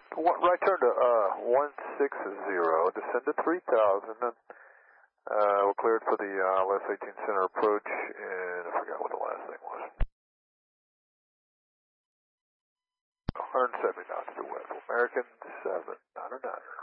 Right turn to 160, descend to 3,000, and we'll clear it for the LS 18 center approach, and I forgot what the last thing was. 170 knots to west, American 799.